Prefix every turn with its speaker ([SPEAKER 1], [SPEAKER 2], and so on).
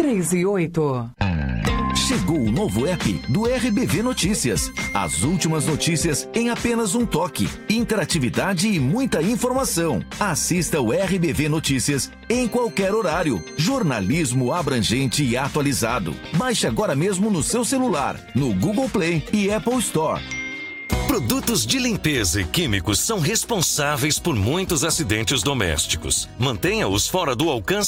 [SPEAKER 1] 3 e 8.
[SPEAKER 2] Chegou o novo app do RBV Notícias. As últimas notícias em apenas um toque. Interatividade e muita informação. Assista o RBV Notícias em qualquer horário. Jornalismo abrangente e atualizado. Baixe agora mesmo no seu celular, no Google Play e Apple Store.
[SPEAKER 3] Produtos de limpeza e químicos são responsáveis por muitos acidentes domésticos. Mantenha-os fora do alcance